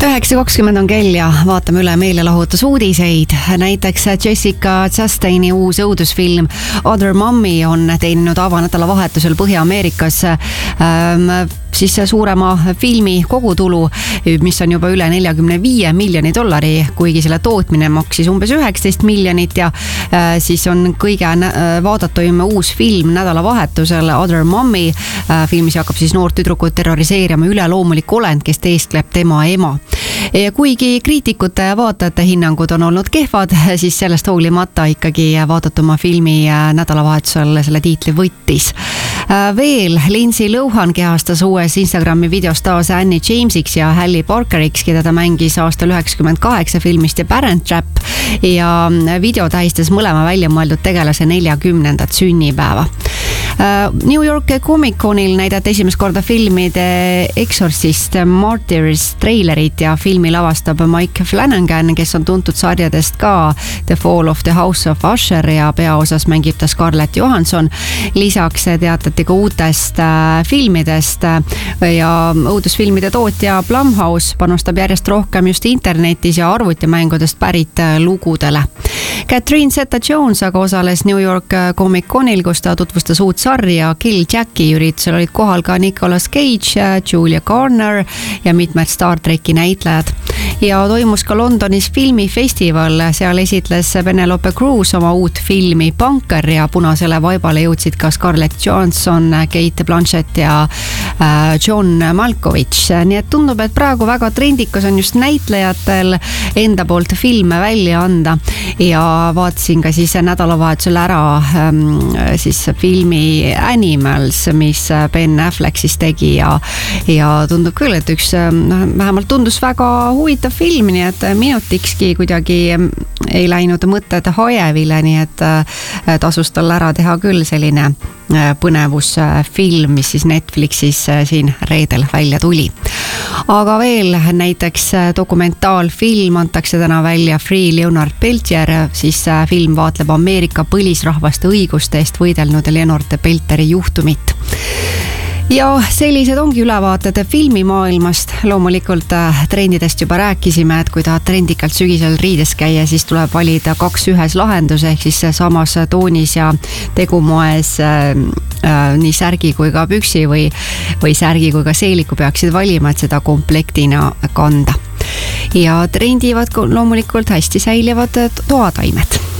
9:20 on kell ja vaatame üle meelelahutusuudiseid. Näiteks Jessica Chastaini uus õudusfilm Other Mommy on teeninud avanädalavahetusel Põhja-Ameerikas siis suurema filmi kogutulu, mis on juba üle $45 miljoni, kuigi selle tootmine maksis umbes 19 miljonit ja siis on kõige vaadatuim uus film nädalavahetusel Other Mommy. Filmis hakkab siis noort tüdrukut terroriseerima üleloomulik olend, kes teeskleb tema ema. Ja kuigi kriitikute ja vaatajate hinnangud on olnud kehvad, siis sellest hoolimata ikkagi vaadatuma filmi nädalavahetusel selle tiitli võttis. Veel Lindsay Lohan kehastas uues Instagrami videos taas Annie Jamesiks ja Hallie Parkeriks, keda ta mängis aastal 98 filmist ja Parent Trap, ja video tähistas mõlema väljamõeldud tegelase 40. sünnipäeva. New York Comic-Conil näidati esimest korda filmi The Exorcist Martyrs trailerit ja filmi lavastab Mike Flanagan, kes on tuntud sarjadest ka The Fall of the House of Usher ja peaosas mängib ta Scarlett Johansson. Lisaks teatati ka uutest filmidest ja õudusfilmide tootja Blumhouse panustab järjest rohkem just internetis ja arvutimängudest pärit lugudele. Catherine Zeta-Jones aga osales New York Comic-Conil, kus ta tutvustas uut sarja Kill Jackie. Üritusel olid kohal ka Nicolas Cage, Julia Garner ja mitmed Star Treki näitlejad. Ja toimus ka Londonis filmifestival, seal esitles Penelope Cruz oma uut filmi Bunker ja punasele vaibale jõudsid ka Scarlett Johansson, Kate Blanchett ja John Malkovich. Nii et tundub, et praegu väga trendikas on just näitlejatel enda poolt filme välja anda ja vaatasin ka siis nädalavahetusel ära siis filmi Animals, mis Ben Affleck siis tegi ja tundub küll, et üks vähemalt tundus väga huvitav film, nii et minutikski kuidagi ei läinud mõtted hajevile, nii et tasus tal ära teha küll selline põnevusfilm, mis siis Netflixis siin reedel välja tuli. Aga veel näiteks dokumentaalfilm antakse täna välja Free Leonard Peltier, siis film vaatleb Ameerika põlisrahvaste õiguste eest võidelnud Leonard Pelteri juhtumit. Ja sellised ongi ülevaated filmimaailmast. Loomulikult trendidest juba rääkisime, et kui tahad trendikalt sügisel riides käia, siis tuleb valida 2 ühes lahendus, ehk siis samas toonis ja tegumoes nii särgi kui ka püksi või särgi kui ka seeliku peaksid valima, et seda komplektina kanda. Ja trendivad loomulikult hästi säilivad toataimed.